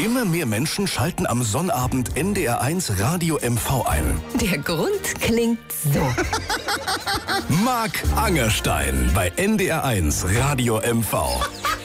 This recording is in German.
Immer mehr Menschen schalten am Sonnabend NDR1 Radio MV ein. Der Grund klingt so. Marc Angerstein bei NDR1 Radio MV.